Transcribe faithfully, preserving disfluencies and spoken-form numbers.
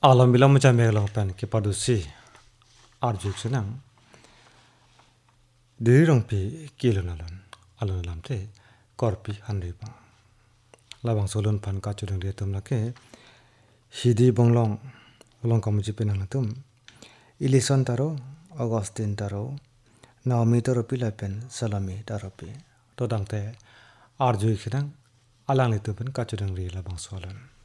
Alam bilang macam megalang pen ke padusi arjuk senang diri rong pi kilo nalon alon lam te korpi handai bang labang solon pan ka chudang dia tum lake hidi bonglong long kamu jipen nang tum ilison taro Augustine taro Naomi taro pila pen Salome taro pi to dang te arjuk senang alang itu pen ka chudang dia labang solon